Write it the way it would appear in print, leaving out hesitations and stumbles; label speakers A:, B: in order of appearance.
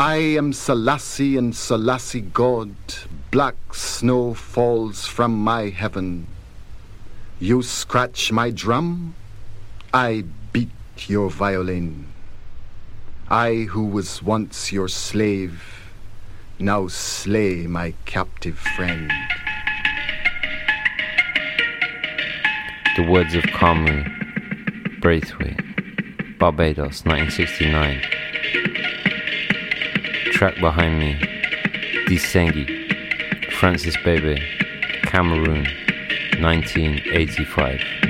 A: I am Selassie and Selassie God. Black snow falls from my heaven. You scratch my drum, I beat your violin. I who was once your slave, now slay my captive friend.
B: The words of Camus, Braithwaite, Barbados, 1969. Track behind me, Disengi, Francis Bebe, Cameroon, 1985.